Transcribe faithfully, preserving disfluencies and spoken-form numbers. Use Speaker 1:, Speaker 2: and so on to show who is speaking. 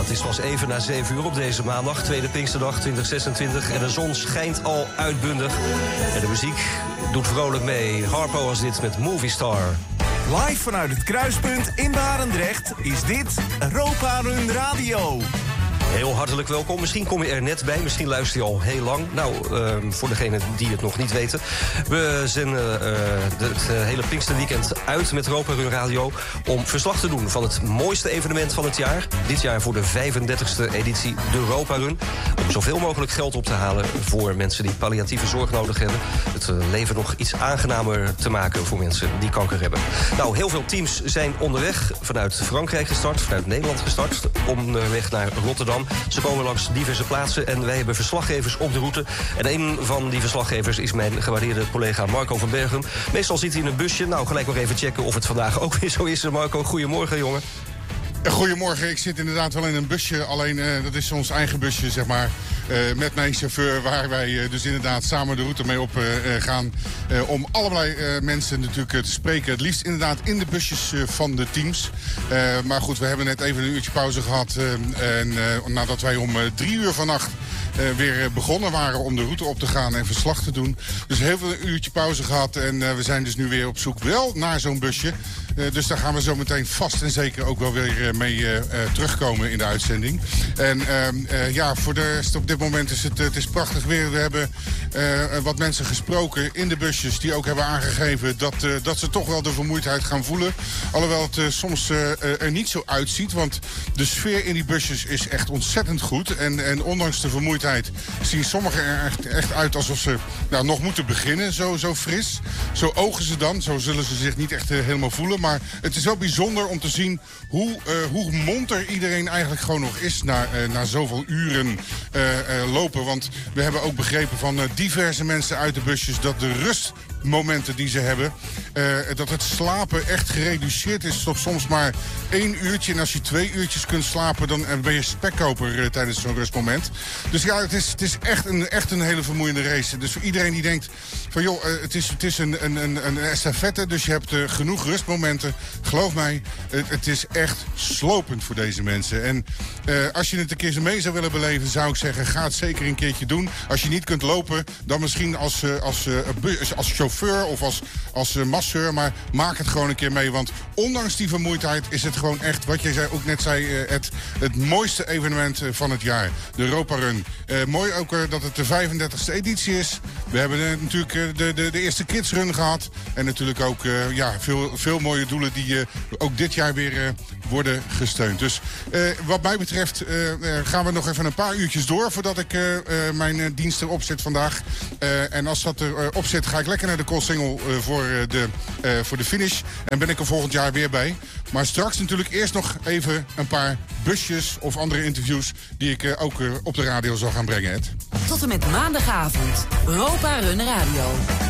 Speaker 1: Het is pas even na zeven uur op deze maandag, tweede Pinksterdag twintig zesentwintig. En de zon schijnt al uitbundig. En de muziek doet vrolijk mee. Harpo was dit met Movie Star.
Speaker 2: Live vanuit het Kruispunt in Barendrecht is dit Europa Run Radio.
Speaker 1: Heel hartelijk welkom. Misschien kom je er net bij, misschien luister je al heel lang. Nou, uh, voor degenen die het nog niet weten. We zenden uh, het uh, hele Pinksterweekend uit met Europa Run Radio om verslag te doen van het mooiste evenement van het jaar. Dit jaar voor de vijfendertigste editie de Europa Run. Om zoveel mogelijk geld op te halen voor mensen die palliatieve zorg nodig hebben. Het uh, leven nog iets aangenamer te maken voor mensen die kanker hebben. Nou, heel veel teams zijn onderweg. Vanuit Frankrijk gestart, vanuit Nederland gestart. Onderweg naar Rotterdam. Ze komen langs diverse plaatsen en wij hebben verslaggevers op de route. En een van die verslaggevers is mijn gewaardeerde collega Marco van Bergen. Meestal zit hij in een busje. Nou, gelijk nog even checken of het vandaag ook weer zo is. Marco, goedemorgen, jongen.
Speaker 3: Goedemorgen, ik zit inderdaad wel in een busje. Alleen, uh, dat is ons eigen busje, zeg maar. Uh, met mijn chauffeur, waar wij uh, dus inderdaad samen de route mee op uh, gaan. Uh, om allerlei uh, mensen natuurlijk uh, te spreken. Het liefst inderdaad in de busjes uh, van de teams. Uh, maar goed, we hebben net even een uurtje pauze gehad. Uh, en uh, nadat wij om uh, drie uur vannacht uh, weer begonnen waren om de route op te gaan en verslag te doen. Dus heel veel een uurtje pauze gehad. En uh, we zijn dus nu weer op zoek wel naar zo'n busje. Uh, dus daar gaan we zo meteen vast en zeker ook wel weer uh, mee uh, uh, terugkomen in de uitzending. En uh, uh, ja, voor de rest op dit moment is het, het is prachtig weer. We hebben uh, wat mensen gesproken in de busjes die ook hebben aangegeven dat, uh, dat ze toch wel de vermoeidheid gaan voelen. Alhoewel het uh, soms uh, er niet zo uitziet, want de sfeer in die busjes is echt ontzettend goed. En, en ondanks de vermoeidheid zien sommigen er echt, echt uit alsof ze nou, nog moeten beginnen. Zo, zo fris. Zo ogen ze dan. Zo zullen ze zich niet echt uh, helemaal voelen. Maar het is wel bijzonder om te zien hoe, uh, hoe monter iedereen eigenlijk gewoon nog is na, uh, na zoveel uren uh, uh, lopen. Want we hebben ook begrepen van uh, diverse mensen uit de busjes dat de rustmomenten die ze hebben, uh, dat het slapen echt gereduceerd is tot soms maar één uurtje. En als je twee uurtjes kunt slapen, dan ben je spekkoper uh, tijdens zo'n rustmoment. Dus ja, het is, het is echt, een, echt een hele vermoeiende race. Dus voor iedereen die denkt van joh, uh, het is, het is een, een, een, een estafette, dus je hebt uh, genoeg rustmomenten. Geloof mij, uh, het is echt slopend voor deze mensen. En uh, als je het een keer zo mee zou willen beleven, zou ik zeggen, ga het zeker een keertje doen. Als je niet kunt lopen, dan misschien als, uh, als, uh, als chauffeur of als, als uh, masseur. Maar maak het gewoon een keer mee. Want ondanks die vermoeidheid is het gewoon echt, wat jij zei, ook net zei, uh, het, het mooiste evenement uh, van het jaar. De Europa Run. Uh, mooi ook uh, dat het de vijfendertigste editie is. We hebben uh, natuurlijk uh, de, de, de eerste Kids Run gehad. En natuurlijk ook uh, ja, veel, veel mooie doelen die uh, ook dit jaar weer uh, worden gesteund. Dus uh, wat mij betreft uh, uh, gaan we nog even een paar uurtjes door voordat ik uh, uh, mijn uh, dienst erop zet vandaag. Uh, en als dat erop uh, zit, ga ik lekker naar de Koolsingel uh, voor, uh, de, uh, voor de finish. En ben ik er volgend jaar weer bij. Maar straks natuurlijk eerst nog even een paar busjes of andere interviews die ik uh, ook uh, op de radio zal gaan brengen, Ed.
Speaker 4: Tot en met maandagavond. Europa Run Radio.